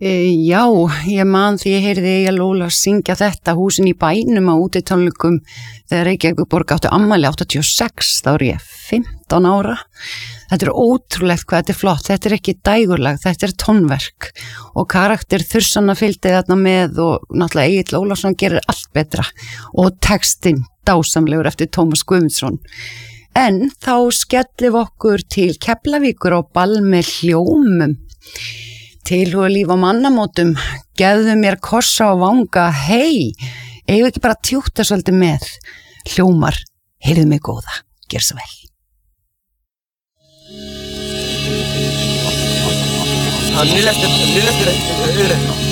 Já, ég man því ég heyrði Eyjólf Ólafs syngja þetta Húsin í bænum á útitónleikum þegar Reykjavíkurborg áttu afmæli 86, þá ég 15 ára. Þetta ótrúlegt hvað þetta flott, þetta ekki dægurlag, þetta tónverk og karakter Þursanna fylgdi þarna með og náttúrulega Egill Ólafsson gerir allt betra og textinn dásamlegur eftir Tómas Guðmundsson. En þá skellum okkur til Keflavíkur á ball með hljómum. Tilhuga líf á mannamótum, gefðu mér kossa og vanga, hei, eigum ekki bara tjúta svolítið með, hljómar, heyrðu mig góða, gjör svo vel. Nu läste